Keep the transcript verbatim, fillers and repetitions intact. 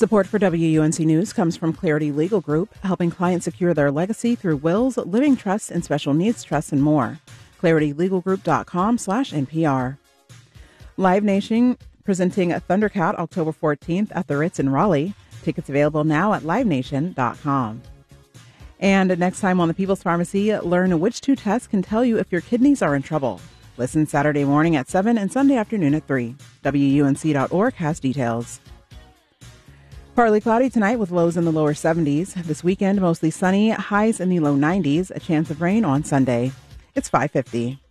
Support for W U N C News comes from Clarity Legal Group, helping clients secure their legacy through wills, living trusts, and special needs trusts and more. clarity legal group dot com slash N P R. Live Nation presenting a Thundercat October fourteenth at the Ritz in Raleigh. Tickets available now at live nation dot com. And next time on the People's Pharmacy, learn which two tests can tell you if your kidneys are in trouble. Listen Saturday morning at seven and Sunday afternoon at three. W U N C dot org has details. Partly cloudy tonight with lows in the lower seventies. This weekend, mostly sunny, highs in the low nineties, a chance of rain on Sunday. It's five fifty.